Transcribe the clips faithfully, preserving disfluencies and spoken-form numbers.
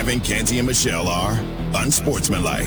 Evan, Canty, and Michelle are unsportsmanlike.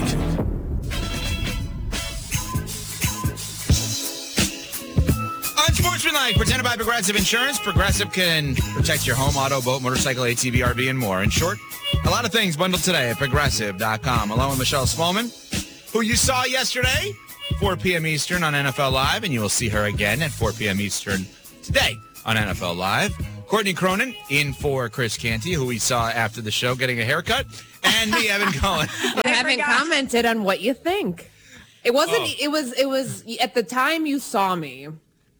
Unsportsmanlike, presented by Progressive Insurance. Progressive can protect your home, auto, boat, motorcycle, A T V, R V, and more. In short, a lot of things bundled today at Progressive dot com. Along with Michelle Smallman, who you saw yesterday, four p.m. Eastern on N F L Live, and you will see her again at four p.m. Eastern today on N F L Live. Courtney Cronin in for Chris Canty, who we saw after the show getting a haircut, and me, Evan Cohen. I haven't commented on what you think. It wasn't, Oh. it was, it was, at the time you saw me,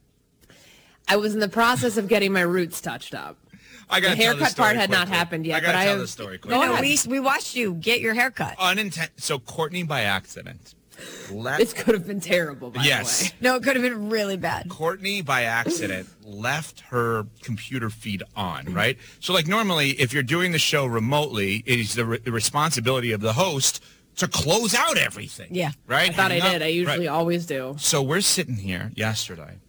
I was in the process of getting my roots touched up. I The gotta tell haircut this story part had not quickly. happened yet, I gotta but I tell have- the story Go quickly. ahead. No, we, we watched you get your haircut. Uninten- so Courtney, by accident, left. This could have been terrible, by yes. the way. No, it could have been really bad. Courtney, by accident, left her computer feed on, right? So, like, normally, if you're doing the show remotely, it is the, re- the responsibility of the host to close out everything. Yeah. Right? I thought I Hang up. did. I usually Right. always do. So we're sitting here yesterday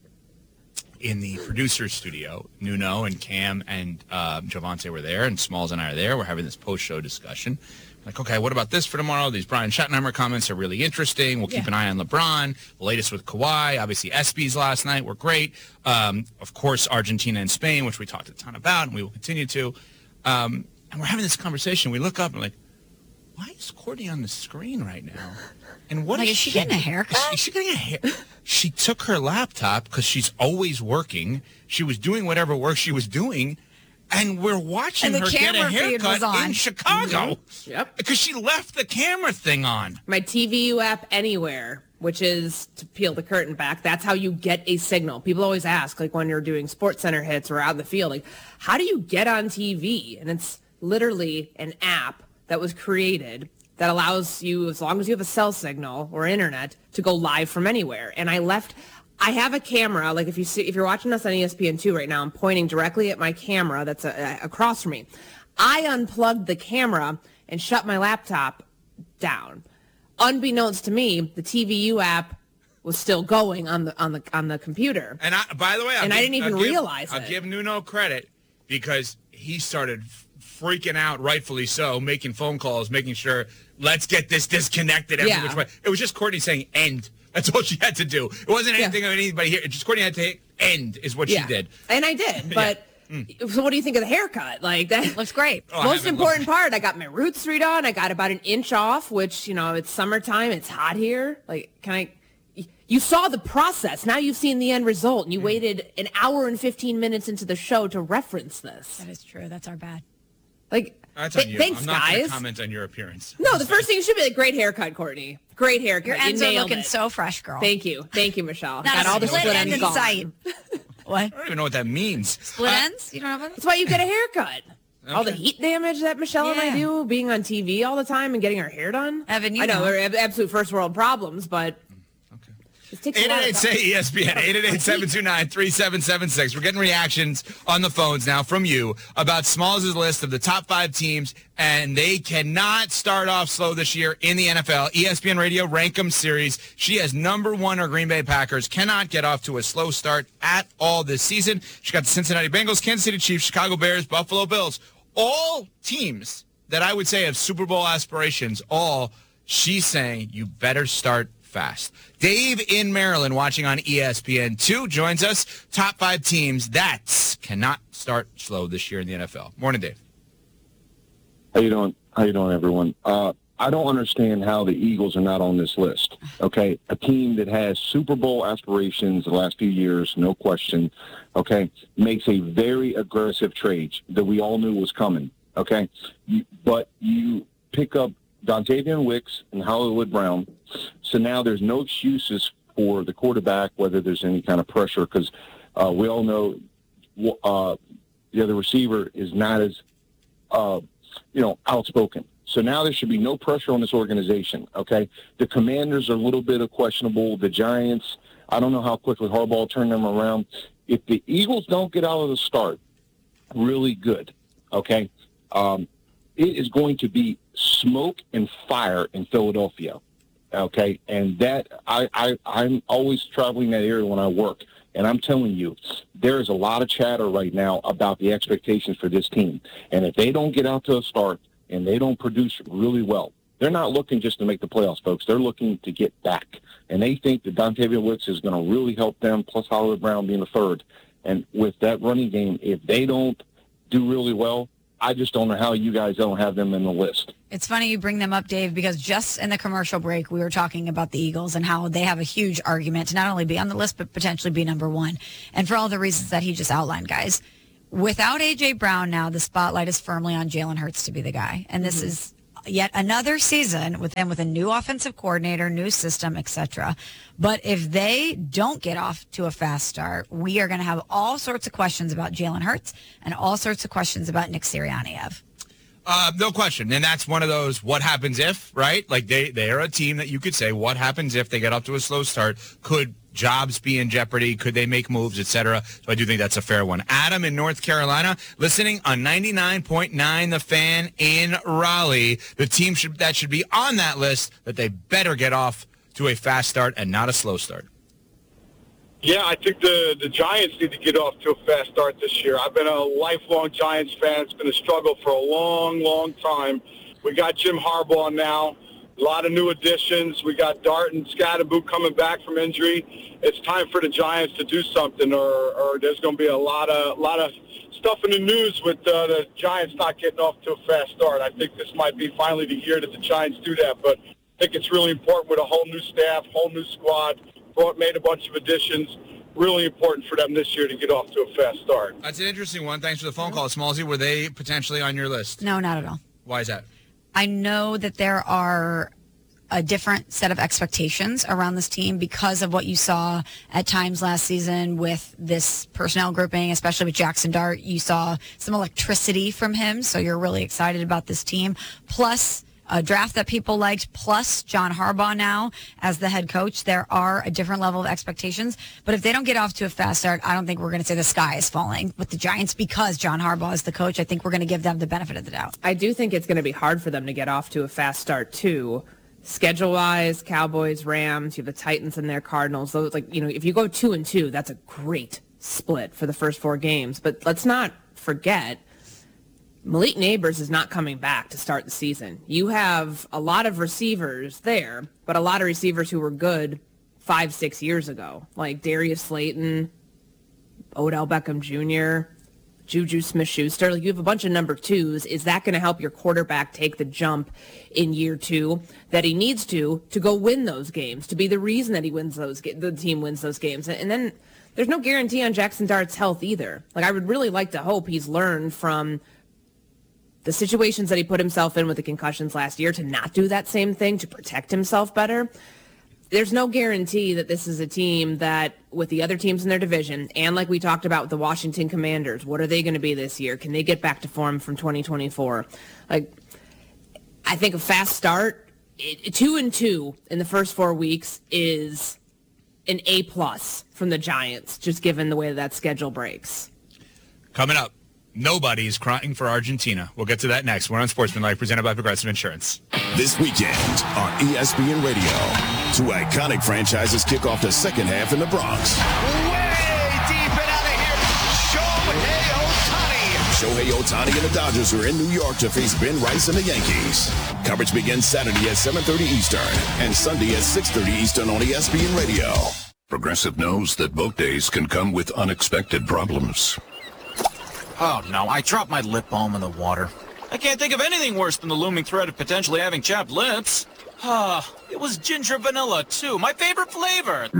in the producer's studio. Nuno and Cam and um, Javante were there, and Smalls and I are there. We're having this post-show discussion. Like, okay, what about this for tomorrow? These Brian Schottenheimer comments are really interesting. We'll keep Yeah. an eye on LeBron. The latest with Kawhi. Obviously, ESPYs last night were great. Um, of course, Argentina and Spain, which we talked a ton about, and we will continue to. Um, and we're having this conversation. We look up and we're like, why is Courtney on the screen right now? And what Like, is is she getting a haircut? Is she getting a hair? She took her laptop because she's always working. She was doing whatever work she was doing, and we're watching And the her get a camera feed was haircut on. in Chicago. Yep. Because she left the camera thing on. My T V U app Anywhere, which is to peel the curtain back. That's how you get a signal. People always ask, like when you're doing Sports Center hits or out in the field, like, how do you get on T V? And it's literally an app that was created that allows you, as long as you have a cell signal or internet, to go live from anywhere. And I left, I have a camera. Like if you see, if you're watching us on E S P N two right now, I'm pointing directly at my camera that's a, a, across from me. I unplugged the camera and shut my laptop down. Unbeknownst to me, the T V U app was still going on the on the on the computer. And I, by the way, I'll And I give- didn't even I'll give- realize I'll it. give Nuno credit because he started f- freaking out, rightfully so, making phone calls, making sure, let's get this disconnected every Yeah. which way. It was just Courtney saying end. That's all she had to do. It wasn't Yeah. anything of anybody here. It just Courtney had to hit end is what Yeah. she did. And I did, but so what do you think of the haircut? Like that Looks great. Oh, I most haven't important looked. part, I got my roots redone. I got about an inch off, which, you know, it's summertime. It's hot here. Like, can I... You saw the process. Now you've seen the end result, and you waited an hour and fifteen minutes into the show to reference this. That is true. That's our bad. Like, That's th- on you. thanks, I'm not going guys. to comment on your appearance. No, the first thing should be like, great haircut, Courtney. Great haircut. Your You ends are nailed looking it. so fresh, girl. Thank you. Thank you, Michelle. Not Got a all the split split end ends in gone. sight. What? I don't even know what that means. Split Uh, ends? You don't know about That's why you get a haircut. All the Okay. heat damage that Michelle and I Yeah. do, being on T V all the time and getting our hair done. Evan, you I know, know. they're ab- absolute first world problems, but it takes a lot of eight eight eight say E S P N, eight eight eight, seven two nine, three seven seven six. We're getting reactions on the phones now from you about Smalls' list of the top five teams, and they cannot start off slow this year in the N F L. E S P N Radio Rank 'em series. She has number one or Green Bay Packers, cannot get off to a slow start at all this season. She got the Cincinnati Bengals, Kansas City Chiefs, Chicago Bears, Buffalo Bills. All teams that I would say have Super Bowl aspirations, all she's saying you better start fast. Dave in Maryland, watching on E S P N two, joins us. Top five teams that cannot start slow this year in the N F L. Morning, Dave. How you doing? How you doing, everyone? Uh, I don't understand how the Eagles are not on this list. Okay, a team that has Super Bowl aspirations the last few years, no question. Okay, makes a very aggressive trade that we all knew was coming. Okay, you, but you pick up Dontavian Wicks and Hollywood Brown, so now there's no excuses for the quarterback, whether there's any kind of pressure, because uh, we all know uh, the other receiver is not as uh, you know, outspoken. So now there should be no pressure on this organization, okay? The Commanders are a little bit of questionable. The Giants, I don't know how quickly Harbaugh turned them around. If the Eagles don't get out of the start really good, okay, um, it is going to be smoke and fire in Philadelphia, okay? And that, I, I, I'm always traveling that area when I work. And I'm telling you, there is a lot of chatter right now about the expectations for this team. And if they don't get out to a start, and they don't produce really well, they're not looking just to make the playoffs, folks. They're looking to get back. And they think that Dontavian Wicks is going to really help them, plus Hollywood Brown being the third. And with that running game, if they don't do really well, I just don't know how you guys don't have them in the list. It's funny you bring them up, Dave, because just in the commercial break, we were talking about the Eagles and how they have a huge argument to not only be on the list, but potentially be number one. And for all the reasons that he just outlined, guys. Without A J. Brown now, the spotlight is firmly on Jalen Hurts to be the guy. And this mm-hmm. is yet another season with them with a new offensive coordinator, new system, et cetera. But if they don't get off to a fast start, we are going to have all sorts of questions about Jalen Hurts and all sorts of questions about Nick Sirianni. Ev. Uh, no question. And that's one of those what happens if, right? Like they, they are a team that you could say what happens if they get off to a slow start. Could jobs be in jeopardy? Could they make moves, et cetera? So I do think that's a fair one. Adam in North Carolina, listening on ninety-nine point nine The Fan in Raleigh. The team should, that should be on that list, that they better get off to a fast start and not a slow start. Yeah, I think the, the Giants need to get off to a fast start this year. I've been a lifelong Giants fan. It's been a struggle for a long, long time. We got Jim Harbaugh now. A lot of new additions. We got Dart and Scatterboot coming back from injury. It's time for the Giants to do something, or, or there's going to be a lot of lot of stuff in the news with uh, the Giants not getting off to a fast start. I think this might be finally the year that the Giants do that, but I think it's really important with a whole new staff, whole new squad, brought, made a bunch of additions. Really important for them this year to get off to a fast start. That's an interesting one. Thanks for the phone call, Smallsy. Were they potentially on your list? No, not at all. Why is that? I know that there are a different set of expectations around this team because of what you saw at times last season with this personnel grouping, especially with Jackson Dart. You saw some electricity from him, so you're really excited about this team. Plus, a draft that people liked, plus John Harbaugh now as the head coach. There are a different level of expectations. But if they don't get off to a fast start, I don't think we're going to say the sky is falling with the Giants because John Harbaugh is the coach. I think we're going to give them the benefit of the doubt. I do think it's going to be hard for them to get off to a fast start, too. Schedule-wise, Cowboys, Rams, you have the Titans and their Cardinals. Those, like, you know, if you go two and two, that's a great split for the first four games. But let's not forget, Malik Neighbors is not coming back to start the season. You have a lot of receivers there, but a lot of receivers who were good five, six years ago, like Darius Slayton, Odell Beckham Junior, Juju Smith-Schuster. Like, you have a bunch of number twos. Is that going to help your quarterback take the jump in year two that he needs to to go win those games, to be the reason that he wins those ga- the team wins those games? And then there's no guarantee on Jackson Dart's health either. Like, I would really like to hope he's learned from the situations that he put himself in with the concussions last year to not do that same thing, to protect himself better. There's no guarantee that this is a team that, with the other teams in their division, and like we talked about with the Washington Commanders, what are they going to be this year? Can they get back to form from twenty twenty-four? Like, I think a fast start, it, two and two in the first four weeks is an A plus from the Giants, just given the way that schedule breaks. Coming up, nobody's crying for Argentina. We'll get to that next. We're on Sportsmanlike, presented by Progressive Insurance. This weekend on E S P N Radio, two iconic franchises kick off the second half in the Bronx. Way deep and out of here, Shohei Ohtani. Shohei Ohtani and the Dodgers are in New York to face Ben Rice and the Yankees. Coverage begins Saturday at seven thirty Eastern and Sunday at six thirty Eastern on E S P N Radio. Progressive knows that boat days can come with unexpected problems. Oh, no, I dropped my lip balm in the water. I can't think of anything worse than the looming threat of potentially having chapped lips. Ah, it was ginger vanilla, too. My favorite flavor.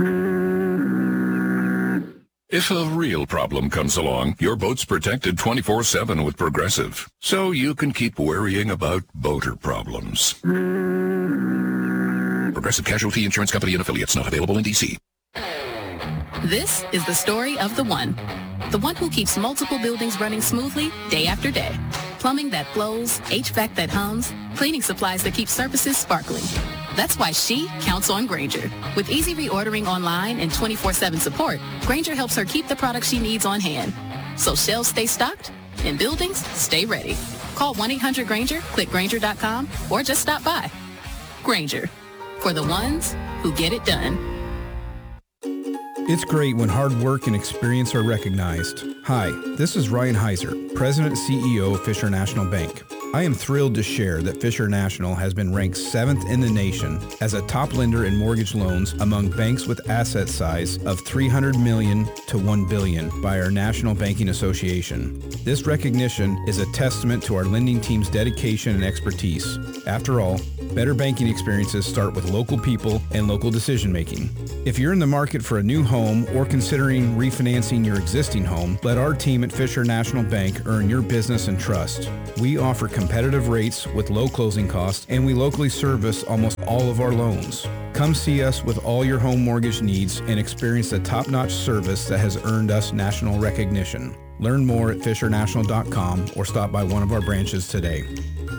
If a real problem comes along, your boat's protected twenty-four seven with Progressive, so you can keep worrying about boater problems. Progressive Casualty Insurance Company and Affiliates, not available in D C. This is the story of the one. The one who keeps multiple buildings running smoothly day after day. Plumbing that flows, H V A C that hums, cleaning supplies that keep surfaces sparkling. That's why she counts on Grainger. With easy reordering online and twenty-four seven support, Grainger helps her keep the products she needs on hand. So shelves stay stocked and buildings stay ready. Call one eight hundred Grainger, click Grainger dot com, or just stop by. Grainger, for the ones who get it done. It's great when hard work and experience are recognized. Hi, this is Ryan Heiser, President and C E O of Fisher National Bank. I am thrilled to share that Fisher National has been ranked seventh in the nation as a top lender in mortgage loans among banks with asset size of three hundred million dollars to one billion dollars by our National Banking Association. This recognition is a testament to our lending team's dedication and expertise. After all, better banking experiences start with local people and local decision making. If you're in the market for a new home or considering refinancing your existing home, let our team at Fisher National Bank earn your business and trust. We offer competitive rates with low closing costs, and we locally service almost all of our loans. Come see us with all your home mortgage needs and experience the top-notch service that has earned us national recognition. Learn more at fisher national dot com or stop by one of our branches today.